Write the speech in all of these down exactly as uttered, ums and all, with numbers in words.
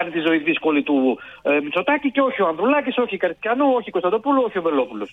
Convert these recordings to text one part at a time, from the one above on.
κάνει τη ζωή δύσκολη του ε, Μητσοτάκη και όχι ο Ανδρουλάκης, όχι η Καριστιανού, όχι η Κωνσταντοπούλου, όχι ο Βελόπουλος.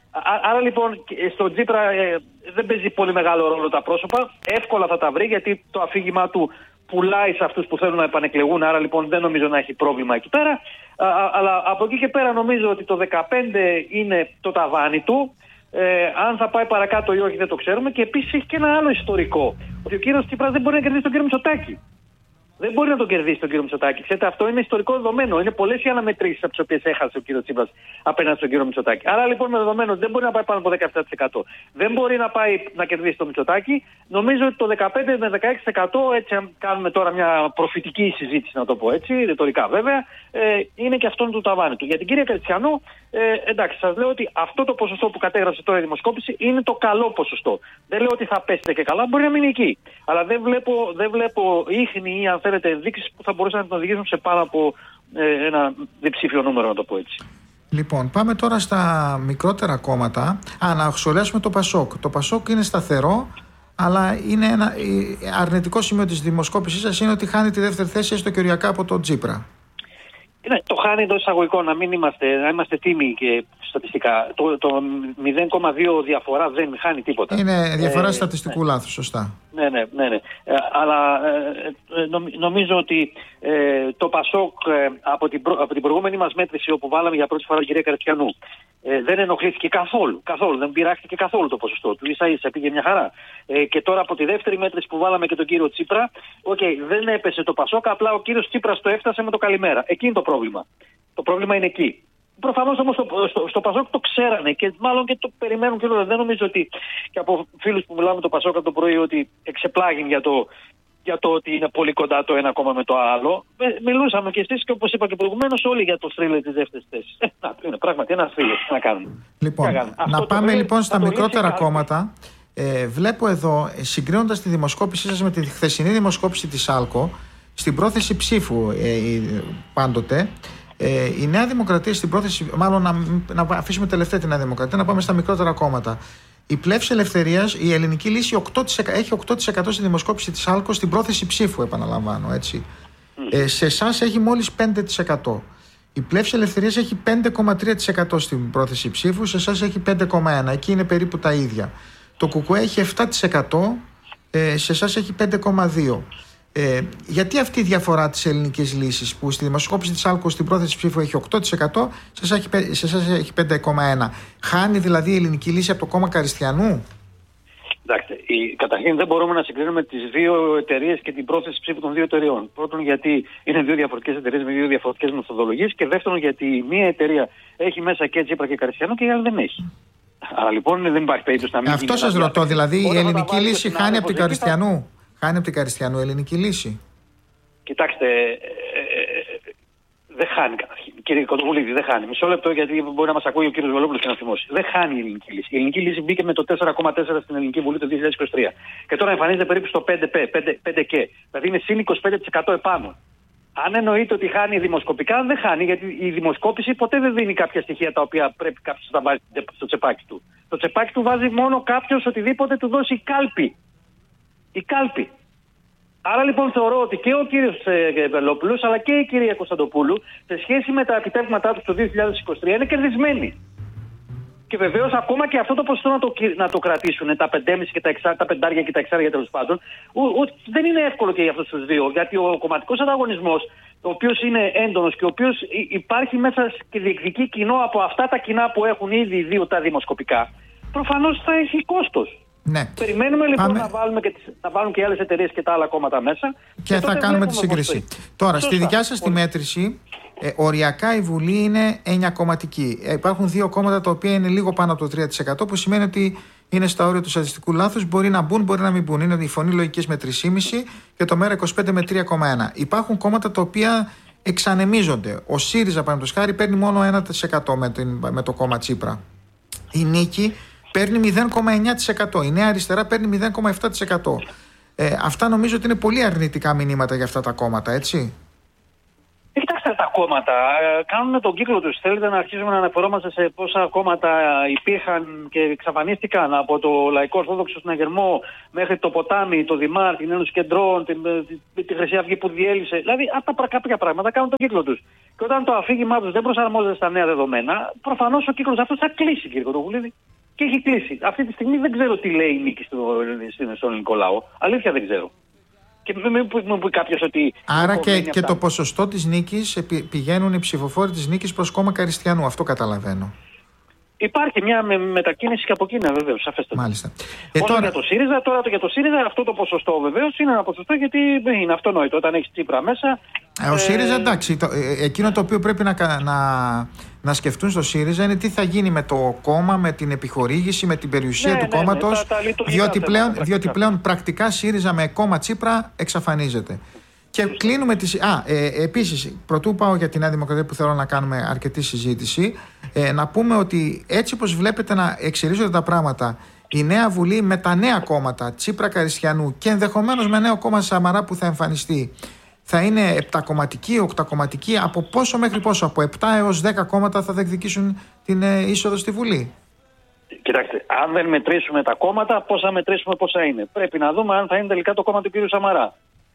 Άρα λοιπόν στον Τσίπρα ε, δεν παίζει πολύ μεγάλο ρόλο τα πρόσωπα. Εύκολα θα τα βρει γιατί το αφήγημά του πουλάει σε αυτούς που θέλουν να επανεκλεγούν. Άρα λοιπόν δεν νομίζω να έχει πρόβλημα εκεί πέρα. Α, αλλά από εκεί και πέρα νομίζω ότι το δεκαπέντε είναι το ταβάνι του. Ε, αν θα πάει παρακάτω ή όχι δεν το ξέρουμε. Και επίσης έχει και ένα άλλο ιστορικό. Ότι ο κύριος Τσίπρας δεν μπορεί να κερδίσει τον κύριο Μητσοτάκη. Δεν μπορεί να τον κερδίσει τον κύριο Μητσοτάκη. Ξέρετε, αυτό είναι ιστορικό δεδομένο. Είναι πολλές οι αναμετρήσεις από τις οποίες έχασε ο κύριος Τσίπρας απέναντι στον κύριο Μητσοτάκη. Άρα λοιπόν με δεδομένο ότι δεν μπορεί να πάει πάνω από δεκαεπτά τοις εκατό. Δεν μπορεί να πάει να κερδίσει τον Μητσοτάκη. Νομίζω ότι το δεκαπέντε με δεκαέξι τοις εκατό, έτσι αν κάνουμε τώρα μια προφητική συζήτηση, να το πω έτσι, ρητορικά βέβαια, ε, είναι και αυτόν του ταβάνι του. Για την κυρία Καριστιανού, ε, εντάξει, σας λέω ότι αυτό το ποσοστό που κατέγραψε τώρα η δημοσκόπηση είναι το καλό ποσοστό. Δεν λέω ότι θα πέσετε και καλά, μπορεί να μείνει εκεί. Αλλά δεν βλέπω, δεν βλέπω ίχνη ή αν θέλετε ενδείξεις που θα μπορούσαν να τον οδηγήσουν σε πάνω από ε, ένα διψήφιο νούμερο, να το πω έτσι. Λοιπόν, πάμε τώρα στα μικρότερα κόμματα. Α, να σχολιάσουμε το Πασόκ. Το Πασόκ είναι σταθερό, αλλά είναι ένα αρνητικό σημείο της δημοσκόπησης σας είναι ότι χάνει τη δεύτερη θέση έστω και οριακά από τον Τσίπρα. Ναι, το χάνει εντός εισαγωγικών, να μην είμαστε, να είμαστε τίμοι και στατιστικά. Το, το μηδέν κόμμα δύο διαφορά δεν χάνει τίποτα. Είναι διαφορά ε, στατιστικού ναι. λάθους, σωστά. Ναι, ναι, ναι. ναι. Ε, αλλά ε, νομ, νομίζω ότι ε, το Πασόκ ε, από, την προ, από την προηγούμενη μας μέτρηση όπου βάλαμε για πρώτη φορά την κυρία Καριστιανού ε, δεν ενοχλήθηκε καθόλου, καθόλου, δεν πειράχτηκε καθόλου το ποσοστό του. Ίσα ίσα πήγε μια χαρά. Ε, και τώρα από τη δεύτερη μέτρηση που βάλαμε και τον κύριο Τσίπρα, okay, δεν έπεσε το Πασόκ, απλά ο κύριος Τσίπρας το έφτασε με το καλημέρα. Εκεί είναι το πρόβλημα. Το πρόβλημα είναι εκεί. Προφανώς όμως στο, στο, στο Πασόκ το ξέρανε και μάλλον και το περιμένουν και όλο. Δεν νομίζω ότι και από φίλους που μιλάμε το Πασόκ από το πρωί ότι εξεπλάγει για το, για το ότι είναι πολύ κοντά το ένα κόμμα με το άλλο. Μιλούσαμε και εσείς και όπως είπα και προηγουμένως όλοι για το θρύλε της δεύτερης θέσης. Ε, να, είναι πράγματι ένα θρύλε. Τι να κάνουμε. Λοιπόν, να, να πάμε το, λοιπόν στα μικρότερα κόμματα. Ε, βλέπω εδώ, συγκρίνοντας τη δημοσκόπησή σας με τη χθεσινή δημοσκόπηση της άλκο, στην πρόθεση ψήφου ε, πάντοτε, ε, η Νέα Δημοκρατία στην πρόθεση, μάλλον να, να αφήσουμε τελευταία τη Νέα Δημοκρατία, να πάμε στα μικρότερα κόμματα. Η Πλεύση Ελευθερίας, η Ελληνική Λύση οκτώ τοις εκατό, έχει οκτώ τοις εκατό στη δημοσκόπηση της άλκο στην πρόθεση ψήφου, επαναλαμβάνω έτσι. Ε, σε εσάς έχει μόλις πέντε τοις εκατό. Η Πλεύση Ελευθερίας έχει πέντε κόμμα τρία τοις εκατό στην πρόθεση ψήφου, σε εσάς έχει πέντε κόμμα ένα τοις εκατό. Εκεί είναι περίπου τα ίδια. Το ΚΚΕ έχει επτά τοις εκατό, ε, σε εσάς έχει πέντε κόμμα δύο τοις εκατό. Ε, γιατί αυτή η διαφορά της Ελληνικής Λύσης που στη δημοσκόπηση της άλκο στην πρόθεση ψήφου έχει οκτώ τοις εκατό, σε εσάς έχει πέντε κόμμα ένα τοις εκατό. Χάνει δηλαδή η Ελληνική Λύση από το κόμμα Καριστιανού? Εντάξει, η, καταρχήν δεν μπορούμε να συγκρίνουμε τις δύο εταιρείες και την πρόθεση ψήφου των δύο εταιρεών. Πρώτον, γιατί είναι δύο διαφορετικές εταιρείες με δύο διαφορετικές μεθοδολογίες, και δεύτερον, γιατί η μία εταιρεία έχει μέσα και Τσίπρα και Καριστιανού και η άλλη δεν έχει. Άρα λοιπόν δεν υπάρχει περίπτωση να μην. Αυτό σας ρωτώ, δηλαδή η Ελληνική Λύση χάνει από την Καριστιανού. Χάνει από την Καριστιανού η Ελληνική Λύση? Κοιτάξτε, ε, ε, ε, δεν χάνει καταρχήν. Κύριε Κοντοβουλίδη, δεν χάνει. Μισό λεπτό, γιατί μπορεί να μας ακούει ο κύριος Βελόπουλος και να θυμώσει. Δεν χάνει η Ελληνική Λύση. Η Ελληνική Λύση μπήκε με το τέσσερα κόμμα τέσσερα στην Ελληνική Βουλή το δύο χιλιάδες είκοσι τρία. Και τώρα εμφανίζεται περίπου στο πέντε κέι. Δηλαδή είναι συν είκοσι πέντε τοις εκατό επάνω. Αν εννοείται ότι χάνει δημοσκοπικά, δεν χάνει, γιατί η δημοσκόπηση ποτέ δεν δίνει κάποια στοιχεία τα οποία πρέπει κάποιος να βάζει στο τσεπάκι του. Το τσεπάκι του βάζει μόνο κάποιος οτιδήποτε του δώσει η κάλπη. Η κάλπη. Άρα λοιπόν θεωρώ ότι και ο κύριος ε, Βελόπουλος αλλά και η κυρία Κωνσταντοπούλου σε σχέση με τα επιτεύγματά τους το δύο χιλιάδες είκοσι τρία είναι κερδισμένοι. Και βεβαίως ακόμα και αυτό το ποσοστό να το, να το κρατήσουν, τα πέντε κόμμα πέντε και τα, εξά, τα πεντάρια και τα εξάρια τέλος πάντων, ου, ου, δεν είναι εύκολο και για αυτούς τους δύο. Γιατί ο κομματικός ανταγωνισμός, ο οποίος είναι έντονος και ο οποίος υπάρχει μέσα και διεκδικεί κοινό από αυτά τα κοινά που έχουν ήδη οι δύο τα δημοσκοπικά, προφανώς θα έχει κόστος. Ναι. Περιμένουμε λοιπόν Πάμε... να, βάλουμε και τις, να βάλουν και οι άλλες εταιρείες και τα άλλα κόμματα μέσα. Και, και θα κάνουμε τη σύγκριση. Τώρα, σωστά, στη δικιά σας τη μέτρηση, ε, οριακά η Βουλή είναι εννιακομματική. Ε, υπάρχουν δύο κόμματα τα οποία είναι λίγο πάνω από το τρία τοις εκατό, που σημαίνει ότι είναι στα όρια του στατιστικού λάθους. Μπορεί να μπουν, μπορεί να μην μπουν. Είναι η Φωνή Λογικής με τρία κόμμα πέντε και το Μέρα είκοσι πέντε με τρία κόμμα ένα. Υπάρχουν κόμματα τα οποία εξανεμίζονται. Ο ΣΥΡΙΖΑ, παραδείγματος χάρη, παίρνει μόνο ένα τοις εκατό με, την, με το κόμμα Τσίπρα. Η Νίκη παίρνει μηδέν κόμμα εννιά τοις εκατό. Η Νέα Αριστερά παίρνει μηδέν κόμμα επτά τοις εκατό. Ε, αυτά νομίζω ότι είναι πολύ αρνητικά μηνύματα για αυτά τα κόμματα, έτσι. Κοιτάξτε, τα κόμματα κάνουν τον κύκλο τους. Θέλετε να αρχίσουμε να αναφερόμαστε σε πόσα κόμματα υπήρχαν και εξαφανίστηκαν, από το Λαϊκό Ορθόδοξο Συναγερμό μέχρι το Ποτάμι, το Δημάρ, την Ένωση Κεντρών, την, τη, τη Χρυσή Αυγή που διέλυσε. Δηλαδή αυτά κάποια πράγματα κάνουν τον κύκλο τους. Και όταν το αφήγημά τους δεν προσαρμόζεται στα νέα δεδομένα, προφανώς ο κύκλος αυτός θα κλείσει, κύριε Κοτογλίδη. Και έχει κλείσει. Αυτή τη στιγμή δεν ξέρω τι λέει η νίκη στον ελληνικό λαό. Αλήθεια δεν ξέρω. Και μου πει κάποιος ότι. Άρα και, και το ποσοστό της νίκης, πηγαίνουν οι ψηφοφόροι της νίκης προς κόμμα Καριστιανού. Αυτό καταλαβαίνω. Υπάρχει μια με, μετακίνηση και από εκείνα, βεβαίως. Σαφέστατα. Μάλιστα. Ε, τώρα... για το ΣΥΡΙΖΑ, τώρα για το ΣΥΡΙΖΑ αυτό το ποσοστό βεβαίως είναι ένα ποσοστό, γιατί είναι αυτονόητο. Όταν έχει Τσίπρα μέσα. Ε, ο ε... ΣΥΡΙΖΑ, εντάξει. Το, ε, εκείνο το οποίο πρέπει να, να, να σκεφτούν στο ΣΥΡΙΖΑ είναι τι θα γίνει με το κόμμα, με την επιχορήγηση, με την περιουσία ναι, του ναι, κόμματος. Ναι, διότι, πλέον, διότι πλέον πρακτικά ΣΥΡΙΖΑ με κόμμα Τσίπρα εξαφανίζεται. Και κλείνουμε τη. Α, ε, επίσης, πρωτού πάω για τη Νέα Δημοκρατία που θέλω να κάνουμε αρκετή συζήτηση, ε, να πούμε ότι έτσι όπως βλέπετε να εξελίσσονται τα πράγματα, η Νέα Βουλή με τα νέα κόμματα Τσίπρα, Καριστιανού και ενδεχομένως με νέο κόμμα Σαμαρά που θα εμφανιστεί, θα είναι επτακομματική, οκτακομματική, από πόσο μέχρι πόσο, από επτά έως δέκα κόμματα θα διεκδικήσουν την ε, είσοδο στη Βουλή. Κοιτάξτε, αν δεν μετρήσουμε τα κόμματα, πώς θα μετρήσουμε πόσα είναι. Πρέπει να δούμε αν θα είναι τελικά το κόμμα του κ. Σαμαρά.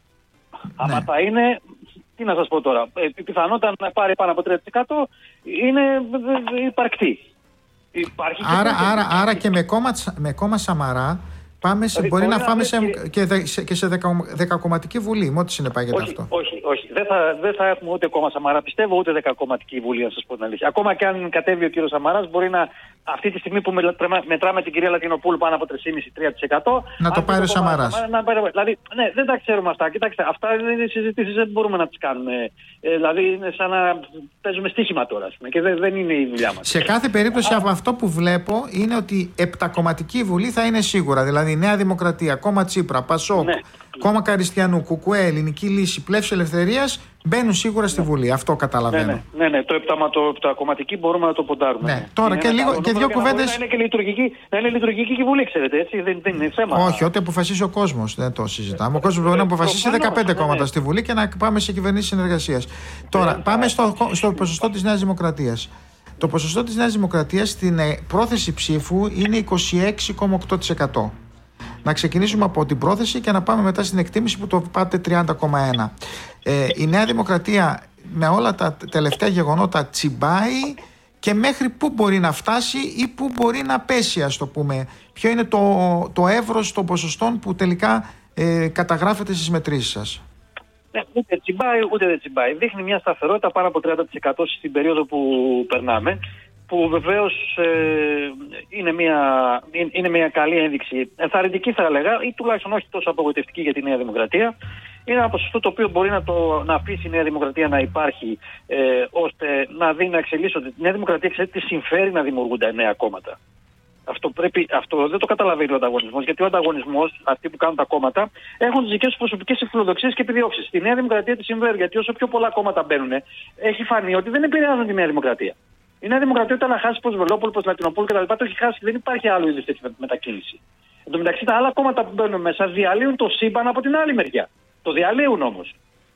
Ναι. Άμα θα είναι, τι να σας πω τώρα, η πιθανότητα να πάρει πάνω από τρία τοις εκατό είναι υπαρκτή. Υπάρχει άρα, και άρα, άρα και με κόμμα, με κόμμα Σαμαρά πάμε σε, δηλαδή, μπορεί να φάμε σε, και, δε, σε, και σε δεκα, δεκακομματική βουλή, με ό,τι συνεπάγεται όχι, αυτό. Όχι, όχι. Δεν θα, δεν θα έχουμε ούτε κόμμα Σαμαρά, πιστεύω, ούτε δεκακομματική βουλή, να σας πω την αλήθεια. Ακόμα και αν κατέβει ο κύριος Σαμαράς, μπορεί να, αυτή τη στιγμή που μετράμε την κυρία Λατινοπούλου πάνω από τρία κόμμα πέντε με τρία τοις εκατό, να το πάρει ο Σαμαράς. Δηλαδή, ναι, δεν τα ξέρουμε αυτά. Κοιτάξτε, αυτά είναι συζητήσεις, δεν μπορούμε να τις κάνουμε. Ε, δηλαδή, είναι σαν να παίζουμε στοίχημα τώρα, πούμε, και δεν, δεν είναι η δουλειά μας. Σε κάθε περίπτωση, από αυτό που βλέπω είναι ότι επτακομματική βουλή θα είναι σίγουρα. Δηλαδή, Νέα Δημοκρατία, κόμμα Τσίπρα, Πασόκ, ναι. κόμμα Καριστιανού, Κουκουέ, Ελληνική Λύση, Πλεύση Ελευθερίας μπαίνουν σίγουρα στη ναι. Βουλή. Αυτό καταλαβαίνω. Ναι, ναι, ναι, ναι. Το επτακομματική μπορούμε να το ποντάρουμε. Ναι. Τώρα είναι και, λίγο, και δύο κουβέντες. Να είναι και λειτουργική, να είναι λειτουργική και η Βουλή, ξέρετε. Έτσι, δεν, δεν είναι θέμα. Όχι, ό,τι αποφασίσει ο κόσμος. Δεν το συζητάμε. Ο κόσμος μπορεί να αποφασίσει δεκαπέντε κόμματα ναι. στη Βουλή και να πάμε σε κυβερνήσεις συνεργασίας. Τώρα, ναι, πάμε στο, στο ποσοστό της Νέας Δημοκρατίας. Το ποσοστό της Νέας Δημοκρατίας στην πρόθεση ψήφου είναι είκοσι έξι κόμμα οκτώ τοις εκατό. Να ξεκινήσουμε από την πρόθεση και να πάμε μετά στην εκτίμηση που το πάτε τριάντα κόμμα ένα. Ε, η Νέα Δημοκρατία με όλα τα τελευταία γεγονότα τσιμπάει και μέχρι πού μπορεί να φτάσει ή πού μπορεί να πέσει, ας το πούμε. Ποιο είναι το, το εύρος των ποσοστών που τελικά ε, καταγράφεται στις μετρήσεις σας. Ναι, ούτε τσιμπάει ούτε δεν τσιμπάει. Δείχνει μια σταθερότητα πάνω από τριάντα τοις εκατό στην περίοδο που περνάμε, που βεβαίως ε, είναι, μια, είναι μια καλή ένδειξη, ενθαρρυντική θα έλεγα, ή τουλάχιστον όχι τόσο απογοητευτική για τη Νέα Δημοκρατία. Είναι ένα ποσοστό το οποίο μπορεί να, το, να αφήσει η Νέα Δημοκρατία να υπάρχει, ε, ώστε να δει να εξελίσσονται. Η Νέα Δημοκρατία, ξέρετε, τι συμφέρει να δημιουργούνται νέα κόμματα. Αυτό, πρέπει, αυτό δεν το καταλαβαίνει ο ανταγωνισμός, γιατί ο ανταγωνισμός, αυτοί που κάνουν τα κόμματα, έχουν τις δικές τους προσωπικές φιλοδοξίες και επιδιώξεις. Στη Νέα Δημοκρατία τη συμφέρει, γιατί όσο πιο πολλά κόμματα μπαίνουν, έχει φανεί ότι δεν επηρεάζουν τη Νέα Δημοκρατία. Η Νέα Δημοκρατία όταν να χάσει πως Βελόπουλο, πως Λατινοπούλου κτλ. Το έχει χάσει. Δεν υπάρχει άλλο είδους τέτοια μετακίνηση. Εν τω μεταξύ, τα άλλα κόμματα που μπαίνουν μέσα διαλύουν το σύμπαν από την άλλη μεριά. Το διαλύουν όμως.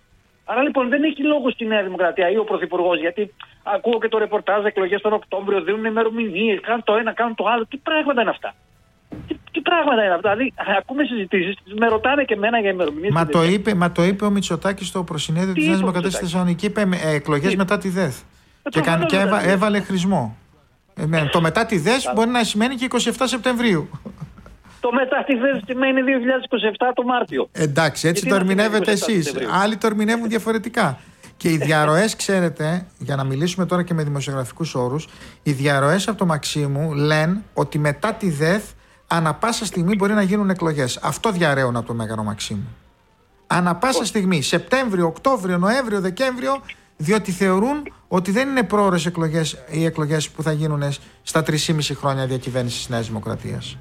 Άρα λοιπόν δεν έχει λόγο στη Νέα Δημοκρατία ή ο Πρωθυπουργός, γιατί ακούω και το ρεπορτάζ, εκλογές τον Οκτώβριο, δίνουν ημερομηνίες, κάνουν το ένα, κάνουν το άλλο. Τι πράγματα είναι αυτά. Τι, τι πράγματα είναι αυτά. Δηλαδή, ακούμε συζητήσεις, με ρωτάνε και εμένα για ημερομηνίες. Μα, το είπε, μα το είπε ο Μητσοτάκης στο προσυνέδριο της Νέας Δημοκρατίας στη Θεσσαλονίκη. Είπε ε, εκλογές μετά τη ΔΕΘ. Ε, και και έβα, έβαλε χρησμό. Ε, ναι, το μετά τη ΔΕΘ μπορεί να σημαίνει και εικοστή εβδόμη Σεπτεμβρίου. Το μετά τη ΔΕΘ σημαίνει δύο χιλιάδες είκοσι επτά το Μάρτιο. Εντάξει, έτσι το ερμηνεύετε εσείς. Άλλοι το ερμηνεύουν διαφορετικά. Και οι διαρροές, ξέρετε, για να μιλήσουμε τώρα και με δημοσιογραφικούς όρους, οι διαρροές από το Μαξίμου λένε ότι μετά τη ΔΕΘ ανα πάσα στιγμή μπορεί να γίνουν εκλογές. Αυτό διαρρέουν από το Μέγαρο Μαξίμου. Ανα πάσα στιγμή, Σεπτέμβριο, Οκτώβριο, Νοέμβριο, Δεκέμβριο, διότι θεωρούν ότι δεν είναι πρόωρες εκλογές οι εκλογές που θα γίνουν στα τρία και μισό χρόνια διακυβέρνησης της Νέας Δημοκρατίας.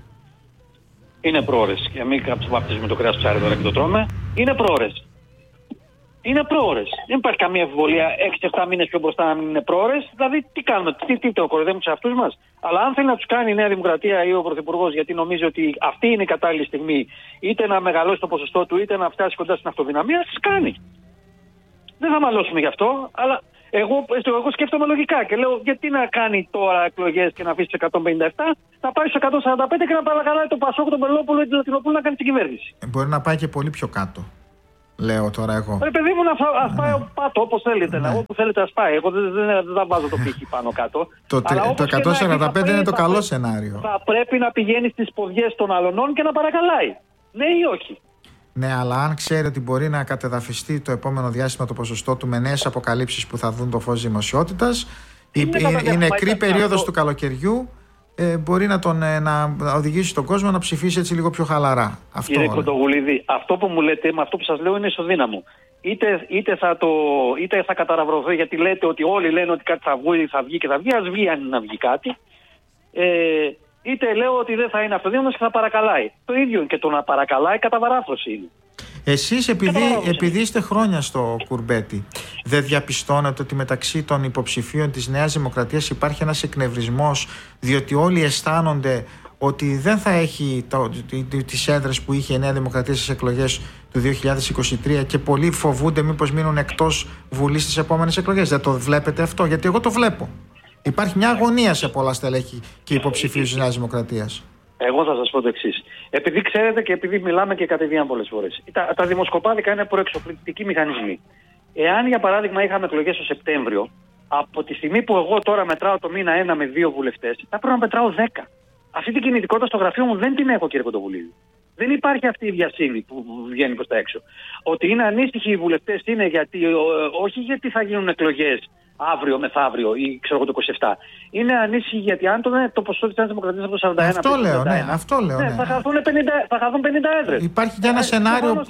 Είναι πρόωρες. Για μην βαπτίζουμε το κρέας ψάρι τώρα και το τρώμε. Είναι πρόωρες. Είναι πρόωρες. Δεν υπάρχει καμία αμφιβολία έξι επτά μήνες πιο μπροστά να μην είναι πρόωρες. Δηλαδή, τι κάνουμε, τι, τι το κοροϊδεύουμε σε αυτούς μας. Αλλά αν θέλει να τους κάνει η Νέα Δημοκρατία ή ο Πρωθυπουργός, γιατί νομίζει ότι αυτή είναι η κατάλληλη στιγμή, είτε να μεγαλώσει το ποσοστό του, είτε να φτάσει κοντά στην αυτοδυναμία, τις κάνει. Δεν θα μαλώσουμε γι' αυτό, αλλά Εγώ, εγώ σκέφτομαι λογικά και λέω γιατί να κάνει τώρα εκλογές και να αφήσει εκατόν πενήντα επτά, να πάει στο εκατόν σαράντα πέντε και να παρακαλάει το Πασόκ, τον Βελόπουλο ή την Λατινοπούλου να κάνει την κυβέρνηση. Ε, μπορεί να πάει και πολύ πιο κάτω. Λέω τώρα εγώ. Ρε παιδί μου, να α πάει ναι. Πάτω όπως θέλετε. Ναι. Όπου θέλετε, ας πάει. Εγώ δεν, δεν, δεν θα βάζω το πύχη πάνω κάτω. Το, το εκατόν σαράντα πέντε είναι το καλό θα, σενάριο. Θα πρέπει να πηγαίνει στις ποδιές των αλωνών και να παρακαλάει. Ναι ή όχι. Ναι, αλλά αν ξέρει ότι μπορεί να κατεδαφιστεί το επόμενο διάστημα το ποσοστό του με νέες αποκαλύψεις που θα δουν το φως δημοσιότητας, η, η, η νεκρή περίοδος αυτό... του καλοκαιριού ε, μπορεί να, τον, ε, να οδηγήσει τον κόσμο να ψηφίσει έτσι λίγο πιο χαλαρά. Αυτό, κύριε Κοντογουλίδη, αυτό που μου λέτε, με αυτό που σας λέω είναι ισοδύναμο. Είτε, είτε, θα το, είτε θα καταραβρωθεί, γιατί λέτε ότι όλοι λένε ότι κάτι θα βγει, θα βγει και θα βγει, ας βγει αν να βγει κάτι. Ε, είτε λέω ότι δεν θα είναι αυτοδύναμος και θα παρακαλάει. Το ίδιο και το να παρακαλάει καταβαράθρωση είναι. Εσείς επειδή, επειδή είστε χρόνια στο κουρμπέτι, δεν διαπιστώνετε ότι μεταξύ των υποψηφίων της Νέας Δημοκρατίας υπάρχει ένας εκνευρισμός, διότι όλοι αισθάνονται ότι δεν θα έχει το, τις έδρες που είχε η Νέα Δημοκρατία στις εκλογές του δύο χιλιάδες είκοσι τρία και πολλοί φοβούνται μήπως μείνουν εκτός Βουλής στις επόμενες εκλογές? Δεν το βλέπετε αυτό? Γιατί εγώ το βλέπω. Υπάρχει μια αγωνία σε πολλά στελέχη και υποψηφίους της Νέας Δημοκρατίας. Εγώ θα σας πω το εξής. Επειδή ξέρετε και επειδή μιλάμε και κατηδίαν πολλές φορές, τα, τα δημοσκοπάδικα είναι προεξοπλιστικοί μηχανισμοί. Εάν για παράδειγμα είχαμε εκλογές το Σεπτέμβριο, από τη στιγμή που εγώ τώρα μετράω το μήνα ένα με δύο βουλευτές, θα πρέπει να μετράω δέκα. Αυτή την κινητικότητα στο γραφείο μου δεν την έχω, κύριε Κοντογουλίδη. Δεν υπάρχει αυτή η διασύνη που βγαίνει προς τα έξω. Ότι είναι ανήσυχοι οι βουλευτές είναι γιατί, όχι γιατί θα γίνουν εκλογές αύριο, μεθαύριο ή ξέρω εγώ το είκοσι επτά. Είναι ανήσυχοι γιατί αν το, το ποσοστό της Νέας Δημοκρατίας από το σαράντα ένα αυτό λέω, ναι, αυτό λέω. Ναι. Ναι, θα χαθούν πενήντα, θα χαθούν πενήντα έδρες. Υπάρχει και ένα ε, σενάριο.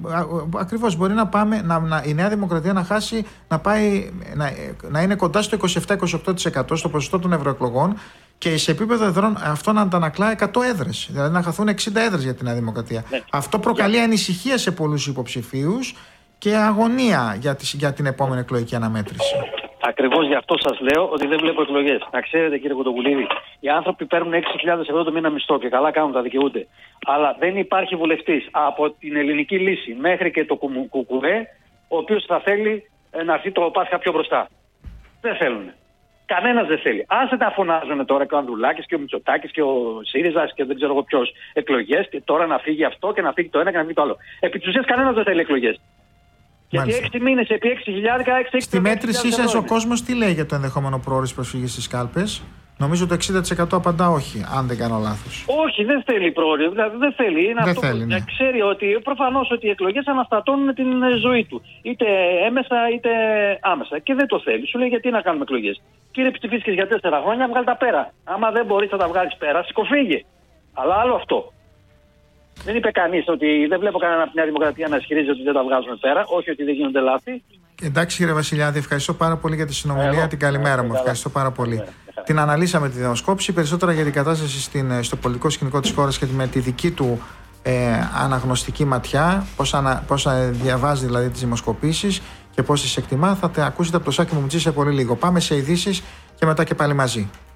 Ακριβώς μπορεί να πάμε, να, να, η Νέα Δημοκρατία να χάσει, να, πάει, να, να είναι κοντά στο είκοσι επτά με είκοσι οκτώ τοις εκατό στο ποσοστό των ευρωεκλογών και σε επίπεδο εδρών αυτό να αντανακλά εκατό έδρες. Δηλαδή να χαθούν εξήντα έδρες για τη Νέα Δημοκρατία. Ναι. Αυτό προκαλεί yeah. ανησυχία σε πολλούς υποψηφίους και αγωνία για, τις, για την επόμενη εκλογική αναμέτρηση. Ακριβώς γι' αυτό σας λέω ότι δεν βλέπω εκλογές. Να ξέρετε, κύριε Κοντογουλίδη, οι άνθρωποι παίρνουν έξι χιλιάδες ευρώ το μήνα μισθό και καλά κάνουν, τα δικαιούνται. Αλλά δεν υπάρχει βουλευτής από την ελληνική λύση μέχρι και το κουκουβέ, ο οποίος θα θέλει να έρθει το Πάσχα πιο μπροστά. Δεν θέλουν. Κανένας δεν θέλει. Άσε τα φωνάζουν τώρα και ο Ανδρουλάκης και ο Μητσοτάκης και ο ΣΥΡΙΖΑ και δεν ξέρω εγώ ποιος εκλογές, και τώρα να φύγει αυτό και να φύγει το ένα και να φύγει το άλλο. Επί της ουσίας κανένας δεν θέλει εκλογές. Γιατί έξι μήνες επί έξι χιλιάδες, έξι Στη μέτρησή σας ο κόσμος τι λέει για το ενδεχόμενο πρόορης προσφυγής στις κάλπες? Νομίζω το εξήντα τοις εκατό απαντά όχι, αν δεν κάνω λάθος. Όχι, δεν θέλει πρόορη. Δηλαδή δεν θέλει. Είναι δεν αυτό θέλει, που ναι. ξέρει ότι προφανώς ότι οι εκλογές αναστατώνουν την ζωή του. Είτε έμεσα είτε άμεσα. Και δεν το θέλει. Σου λέει γιατί να κάνουμε εκλογές. Κύριε, ψηφίσκες για τέσσερα χρόνια, βγάλει τα πέρα. Άμα δεν μπορείς να τα βγάλεις πέρα, σηκωφύγε. Αλλά άλλο αυτό. Δεν είπε κανείς ότι δεν βλέπω κανένα από τη Νέα Δημοκρατία να ισχυρίζει ότι δεν τα βγάζουμε πέρα. Όχι ότι δεν γίνονται λάθη. Εντάξει, κύριε Βασιλιάδη, ευχαριστώ πάρα πολύ για τη συνομιλία. Εγώ, την καλημέρα εγώ, μου. Ευχαριστώ πάρα πολύ. Εγώ, την αναλύσαμε τη δημοσκόπηση. Περισσότερα για την κατάσταση στην, στο πολιτικό σκηνικό της χώρας και με τη δική του ε, αναγνωστική ματιά. Πώς, ανα, πώς διαβάζει δηλαδή τις δημοσκοπήσεις και πώς τις εκτιμά. Θα τα ακούσετε από το Σάκη Μουμτζή σε πολύ λίγο. Πάμε σε ειδήσεις και μετά και πάλι μαζί.